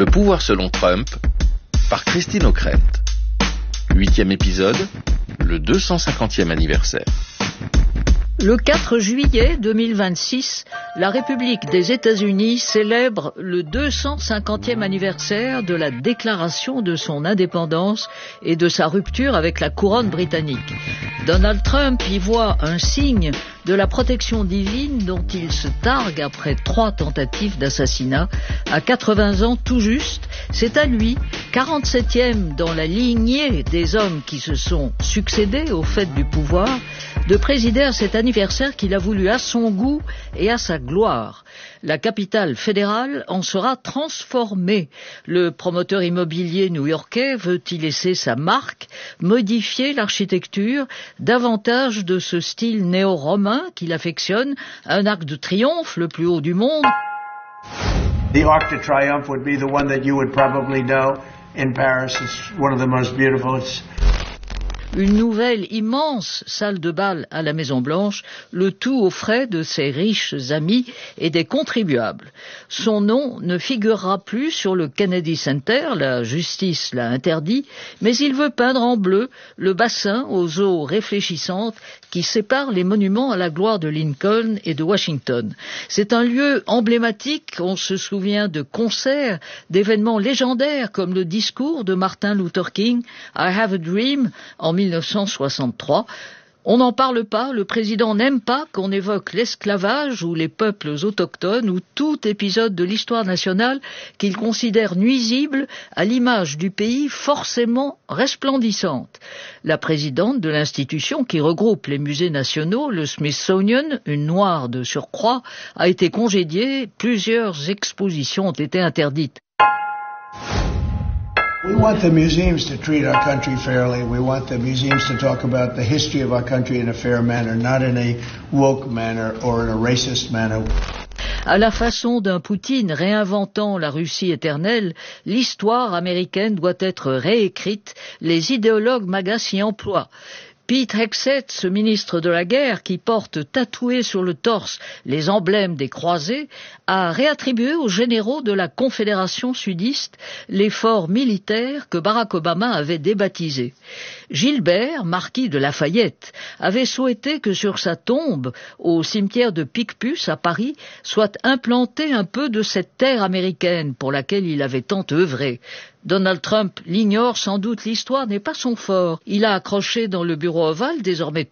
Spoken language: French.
Le pouvoir selon Trump, par Christine Ockrent. 8e épisode, le 250e anniversaire. Le 4 juillet 2026, la République des États-Unis célèbre le 250e anniversaire de la déclaration de son indépendance et de sa rupture avec la couronne britannique. Donald Trump y voit un signe de la protection divine dont il se targue après 3 tentatives d'assassinat. À 80 ans tout juste, c'est à lui, 47e dans la lignée des hommes qui se sont succédés au fait du pouvoir, de présider à cet anniversaire qu'il a voulu à son goût et à sa gloire. La capitale fédérale en sera transformée. Le promoteur immobilier new-yorkais veut y laisser sa marque, modifier l'architecture, davantage de ce style néo-romain qu'il affectionne, un arc de triomphe le plus haut du monde. The Arc de Triomphe would be the one that you would probably know in Paris. It's one of the most beautiful. Une nouvelle immense salle de bal à la Maison-Blanche, le tout aux frais de ses riches amis et des contribuables. Son nom ne figurera plus sur le Kennedy Center, la justice l'a interdit, mais il veut peindre en bleu le bassin aux eaux réfléchissantes qui sépare les monuments à la gloire de Lincoln et de Washington. C'est un lieu emblématique, on se souvient de concerts, d'événements légendaires comme le discours de Martin Luther King, I Have a Dream, en 1963. On n'en parle pas, le président n'aime pas qu'on évoque l'esclavage ou les peuples autochtones ou tout épisode de l'histoire nationale qu'il considère nuisible à l'image du pays forcément resplendissante. La présidente de l'institution qui regroupe les musées nationaux, le Smithsonian, une noire de surcroît, a été congédiée, plusieurs expositions ont été interdites. We want the museums to treat our country fairly. We want the museums to talk about the history of our country in a fair manner, not in a woke manner or in a racist manner. À la façon d'un Poutine réinventant la Russie éternelle, l'histoire américaine doit être réécrite, les idéologues MAGA s'y emploient. Pete Hegseth, ce ministre de la guerre qui porte tatoué sur le torse les emblèmes des croisés, a réattribué aux généraux de la Confédération sudiste l'effort militaire que Barack Obama avait débaptisé. Gilbert, marquis de Lafayette, avait souhaité que sur sa tombe, au cimetière de Picpus à Paris, soit implanté un peu de cette terre américaine pour laquelle il avait tant œuvré. Donald Trump l'ignore sans doute, l'histoire n'est pas son fort. Il a accroché dans le bureau ovale, désormais